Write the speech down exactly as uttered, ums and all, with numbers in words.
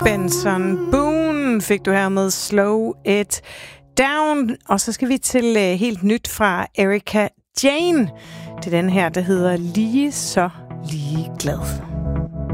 Benson Boone fik du her med Slow It Down. Og så skal vi til uh, helt nyt fra Erika Jane. Til den her, der hedder Lige så lige glad.